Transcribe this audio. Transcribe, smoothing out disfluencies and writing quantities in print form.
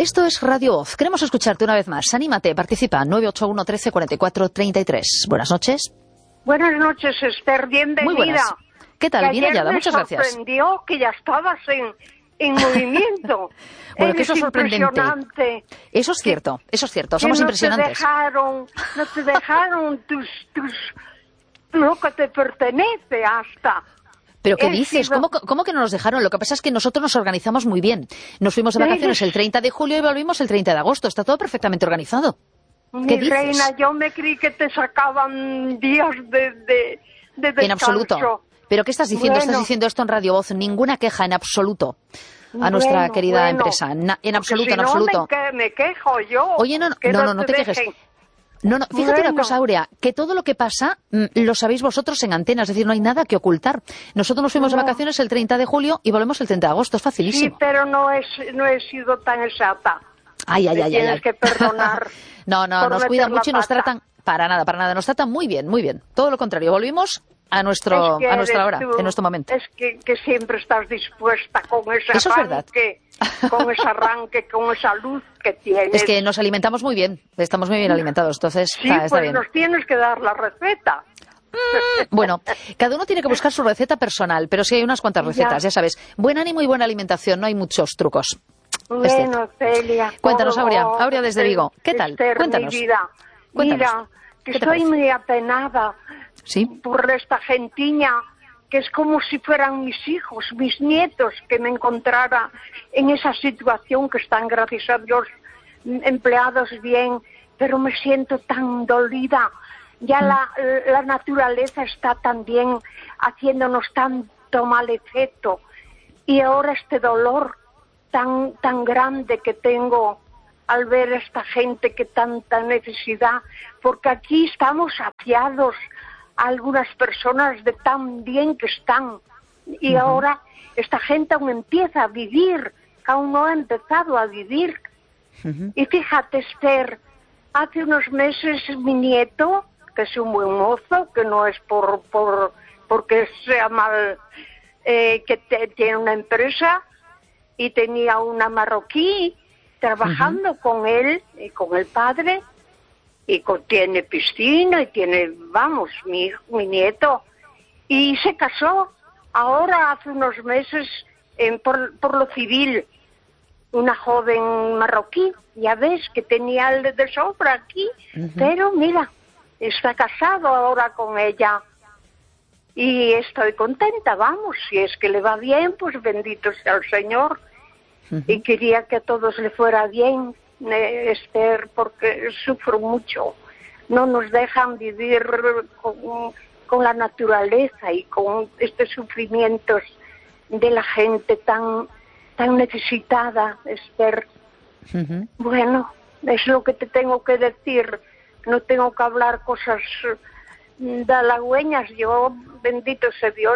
Esto es Radio Voz. Queremos escucharte una vez más. Anímate, participa. 981 13 44 33. Buenas noches. Buenas noches, Esther. Bienvenida. Muy buenas. ¿Qué tal? Bien hallada. Muchas gracias. Me sorprendió que ya estabas en movimiento. Bueno, que eso es sorprendente. Impresionante. Eso es cierto, eso es cierto. Somos impresionantes. No te dejaron lo que te pertenece hasta. ¿Pero qué dices? ¿Cómo que no nos dejaron? Lo que pasa es que nosotros nos organizamos muy bien. Nos fuimos de vacaciones el 30 de julio y volvimos el 30 de agosto. Está todo perfectamente organizado. ¿Qué dices? Reina, yo me creí que te sacaban días de descanso. En absoluto. ¿Pero qué estás diciendo? Bueno. ¿Estás diciendo esto en Radio Voz? Ninguna queja, en absoluto. A nuestra querida empresa. En absoluto, si en absoluto. Me quejo yo. Oye, no te quejes. No, fíjate una cosa, Aurea, que todo lo que pasa lo sabéis vosotros en antena, es decir, no hay nada que ocultar. Nosotros nos fuimos de vacaciones el 30 de julio y volvemos el 30 de agosto, es facilísimo. Sí, pero no he sido tan exacta. Ay. Tienes que perdonar. No, nos cuidan mucho y nos tratan, para nada, nos tratan muy bien, todo lo contrario, volvimos a nuestra hora, en nuestro momento. Es que siempre estás dispuesta con ese Eso arranque, con ese arranque, con esa luz que tienes. Es que nos alimentamos muy bien, estamos muy bien alimentados, entonces sí, está bien. Nos tienes que dar la receta. Bueno, cada uno tiene que buscar su receta personal, pero sí hay unas cuantas recetas, ya sabes. Buen ánimo y buena alimentación, no hay muchos trucos. Bueno, Celia. Cuéntanos, Aurea desde Vigo. ¿Qué tal? Esther, Cuéntanos. Mi vida. Mira, que estoy muy apenada. ¿Sí? Por esta gentiña, que es como si fueran mis hijos, mis nietos, que me encontrara en esa situación que están, gracias a Dios, empleados bien, pero me siento tan dolida. Ya la naturaleza está también haciéndonos tanto mal efecto. Y ahora este dolor tan grande que tengo al ver a esta gente que tanta necesidad, porque aquí estamos saciados, algunas personas de tan bien que están, y ahora esta gente aún empieza a vivir, que aún no ha empezado a vivir. Y fíjate, Esther, hace unos meses mi nieto, que es un buen mozo, que no es porque sea mal, que tiene una empresa, y tenía una marroquí trabajando con él y con el padre, y tiene piscina y tiene, mi nieto, y se casó ahora hace unos meses por lo civil, una joven marroquí, ya ves que tenía el de sobra aquí, pero mira, está casado ahora con ella y estoy contenta, si es que le va bien, pues bendito sea el Señor. Y quería que a todos le fuera bien, Esther, porque sufro mucho. No nos dejan vivir con la naturaleza y con estos sufrimientos de la gente tan necesitada, Esther. Bueno, es lo que te tengo que decir. No tengo que hablar cosas de halagüeñas. Yo, bendito sea Dios,